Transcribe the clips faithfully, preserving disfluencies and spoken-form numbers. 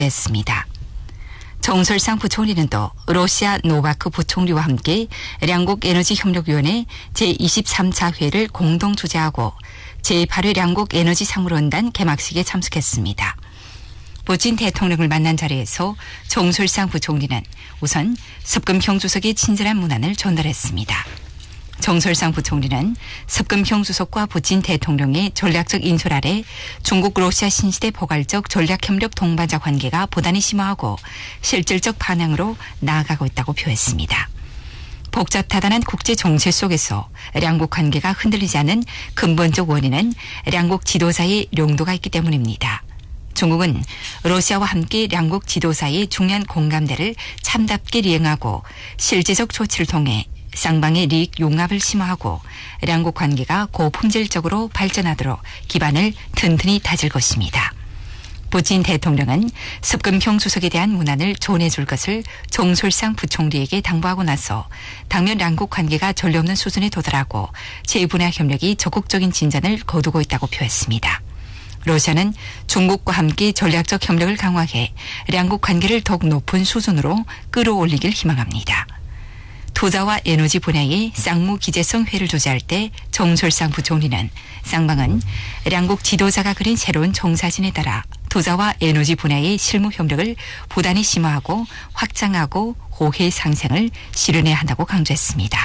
했습니다. 정설상 부총리는 또 러시아 노바크 부총리와 함께 양국 에너지협력위원회 제이십삼 차 회를 공동 주재하고 제팔 회 양국 에너지 상무론단 개막식에 참석했습니다. 푸틴 대통령을 만난 자리에서 정설상 부총리는 우선 습금형 주석의 친절한 문안을 전달했습니다. 정설상 부총리는 습금형 주석과 푸틴 대통령의 전략적 인솔 아래 중국 러시아 신시대 포괄적 전략협력 동반자 관계가 보단히 심화하고 실질적 반향으로 나아가고 있다고 표했습니다. 복잡다단한 국제 정세 속에서 양국 관계가 흔들리지 않는 근본적 원인은 양국 지도자의 용도가 있기 때문입니다. 중국은 러시아와 함께 양국 지도자의 중요한 공감대를 참답게 이행하고 실제적 조치를 통해 쌍방의利益 융합을 심화하고 양국 관계가 고품질적으로 발전하도록 기반을 튼튼히 다질 것입니다. 푸틴 대통령은 습금형 주석에 대한 문안을 전해줄 것을 정설상 부총리에게 당부하고 나서 당면 양국 관계가 전례 없는 수준에 도달하고 제 분야 협력이 적극적인 진전을 거두고 있다고 표했습니다. 러시아는 중국과 함께 전략적 협력을 강화해 양국 관계를 더욱 높은 수준으로 끌어올리길 희망합니다. 투자와 에너지 분야의 쌍무 기재성 회를 주재할 때 정설상 부총리는 쌍방은 양국 지도자가 그린 새로운 정사진에 따라 투자와 에너지 분야의 실무 협력을 부단히 심화하고 확장하고 호혜 상생을 실현해야 한다고 강조했습니다.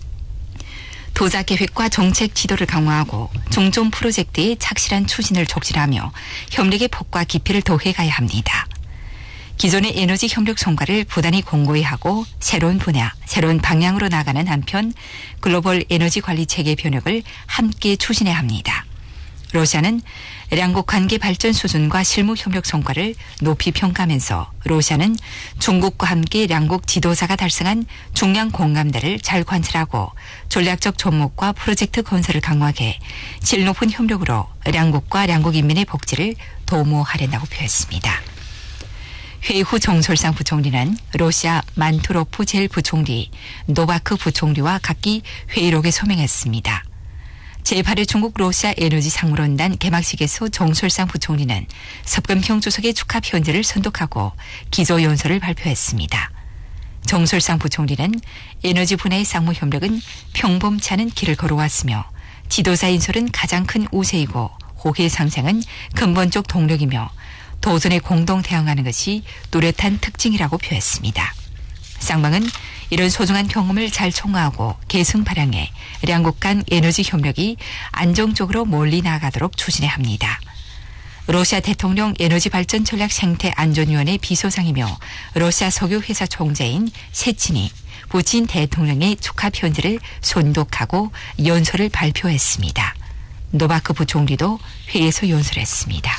투자 계획과 정책 지도를 강화하고 종종 프로젝트의 착실한 추진을 촉진하며 협력의 폭과 깊이를 더해가야 합니다. 기존의 에너지 협력 성과를 부단히 공고히 하고 새로운 분야, 새로운 방향으로 나가는 한편 글로벌 에너지 관리 체계 변혁을 함께 추진해야 합니다. 러시아는 양국 관계 발전 수준과 실무 협력 성과를 높이 평가하면서 러시아는 중국과 함께 양국 지도자가 달성한 중량 공감대를 잘 관찰하고 전략적 접목과 프로젝트 건설을 강화해 질 높은 협력으로 양국과 양국 인민의 복지를 도모하려고 표했습니다. 회의 후 정설상 부총리는 러시아 만투로프 제일 부총리, 노바크 부총리와 각기 회의록에 서명했습니다. 제팔 회 중국 러시아 에너지 상무론단 개막식에서 정설상 부총리는 습금형 주석의 축하 편지를 선독하고 기조연설을 발표했습니다. 정설상 부총리는 에너지 분야의 상무 협력은 평범치 않은 길을 걸어왔으며 지도자 인솔은 가장 큰 우세이고 호혜 상생은 근본적 동력이며 도전에 공동 대응하는 것이 뚜렷한 특징이라고 표했습니다. 쌍방은 이런 소중한 경험을 잘 총화하고 계승 발양해 양국 간 에너지 협력이 안정적으로 멀리 나아가도록 추진해야 합니다. 러시아 대통령 에너지 발전 전략 생태 안전위원회 비서장이며 러시아 석유회사 총재인 세친이 푸틴 대통령의 축하 편지를 손독하고 연설을 발표했습니다. 노바크 부총리도 회의에서 연설했습니다.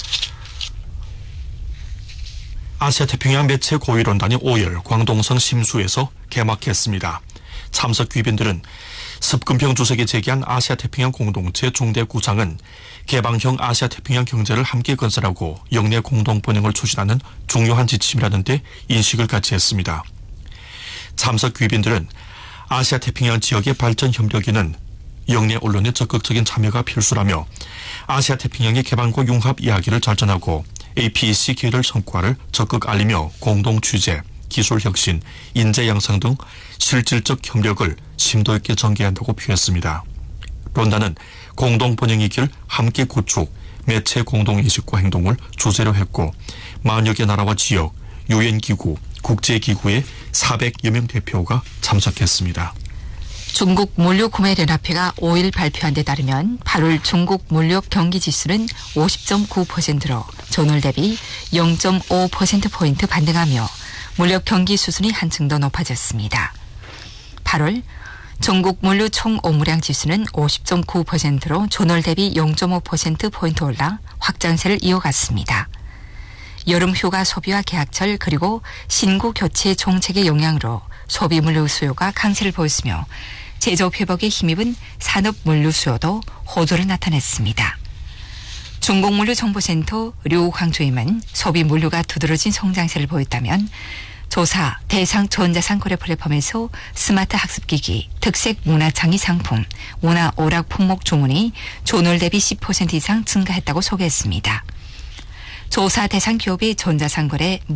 아시아태평양 매체 고위론단이 오일 광동성 심수에서 개막했습니다. 참석 귀빈들은 습금형 주석이 제기한 아시아태평양 공동체 중대 구상은 개방형 아시아태평양 경제를 함께 건설하고 영내 공동 번영을 추진하는 중요한 지침이라는 데 인식을 같이 했습니다. 참석 귀빈들은 아시아태평양 지역의 발전 협력에는 영내 언론의 적극적인 참여가 필수라며 아시아태평양의 개방과 융합 이야기를 발전하고 에이피이씨 계열 성과를 적극 알리며 공동 취재, 기술 혁신, 인재 양성 등 실질적 협력을 심도 있게 전개한다고 표했습니다. 론단은 공동 번영의 길 함께 구축, 매체 공동인식과 행동을 주제로 했고 만여 개 나라와 지역, 유엔기구, 국제기구의 사백여 명 대표가 참석했습니다. 중국 물류구매연합회가 오일 발표한 데 따르면 팔월 중국 물류 경기지수는 오십 점 구 퍼센트로 전월 대비 영 점 오 퍼센트포인트 반등하며 물류 경기 수준이 한층 더 높아졌습니다. 팔월 중국 물류 총 업무량 지수는 오십 점 구 퍼센트로 전월 대비 영 점 오 퍼센트포인트 올라 확장세를 이어갔습니다. 여름 휴가 소비와 계약철 그리고 신구 교체 정책의 영향으로 소비 물류 수요가 강세를 보였으며 제조업 회복에 힘입은 산업 물류 수요도 호조를 나타냈습니다. 중국 물류 정보센터 류광조임은 소비 물류가 두드러진 성장세를 보였다면 조사 대상 전자상 거래 플랫폼에서 스마트 학습기기, 특색 문화창의 상품, 문화 오락 품목 주문이 전월 대비 십 퍼센트 이상 증가했다고 소개했습니다. 조사 대상 기업의 전자상거래